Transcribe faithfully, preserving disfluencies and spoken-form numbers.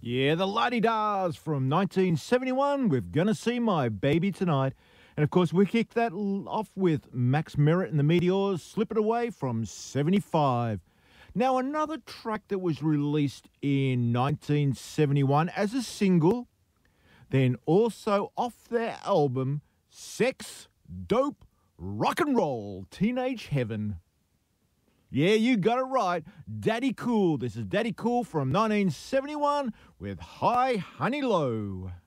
Yeah, the La-Di-Das from nineteen seventy-one with Gonna See My Baby Tonight. And of course, we kicked that l- off with Max Merritt and the Meteors, Slip It Away from seventy-five. Now, another track that was released in nineteen seventy-one as a single, then also off their album, Sex, Dope, Rock and Roll, Teenage Heaven. Yeah, you got it right. Daddy Cool. This is Daddy Cool from nineteen seventy-one with High Honey Low.